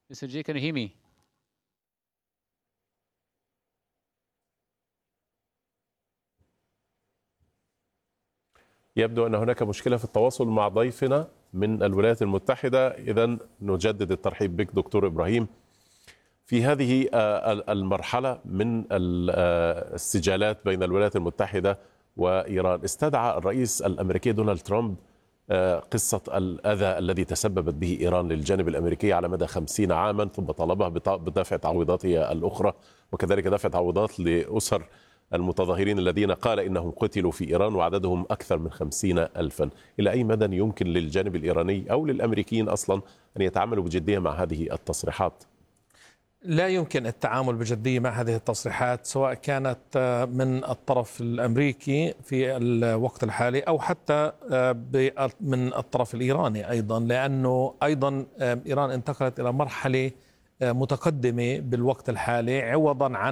Mr. J, can you hear me? يبدو أن هناك مشكلة في التواصل مع ضيفنا من الولايات المتحدة. إذن نجدد الترحيب بك دكتور إبراهيم. في هذه المرحلة من السجالات بين الولايات المتحدة وإيران، استدعى الرئيس الأمريكي دونالد ترامب قصة الأذى الذي تسببت به إيران للجانب الأمريكي على مدى 50 عاما، ثم طالبها بدفع تعويضاتها الأخرى، وكذلك دفع تعويضات لأسر المتظاهرين الذين قال إنهم قتلوا في إيران وعددهم أكثر من 50,000. إلى أي مدى يمكن للجانب الإيراني أو للأمريكيين أصلا أن يتعاملوا بجدية مع هذه التصريحات؟ لا يمكن التعامل بجدية مع هذه التصريحات، سواء كانت من الطرف الأمريكي في الوقت الحالي أو حتى من الطرف الإيراني أيضا، لأنه أيضا إيران انتقلت إلى مرحلة متقدمة بالوقت الحالي، عوضا عن